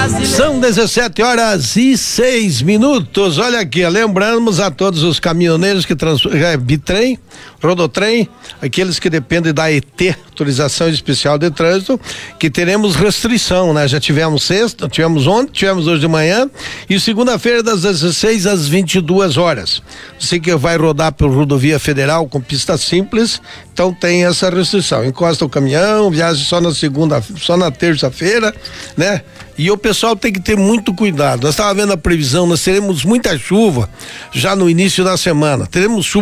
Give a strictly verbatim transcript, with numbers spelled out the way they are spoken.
São dezessete horas e seis minutos. Olha aqui, lembramos a todos os caminhoneiros que trans, é, bitrem, rodotrem, aqueles que dependem da E T, autorização especial de trânsito, que teremos restrição, né? Já tivemos sexta, tivemos ontem, tivemos hoje de manhã e segunda-feira das dezesseis às vinte e duas horas. Você que vai rodar pela rodovia federal com pista simples, então tem essa restrição. Encosta o caminhão, viaja só na segunda, só na terça-feira, né? E o pessoal tem que ter muito cuidado. Nós estávamos vendo a previsão, nós teremos muita chuva já no início da semana. Teremos chuva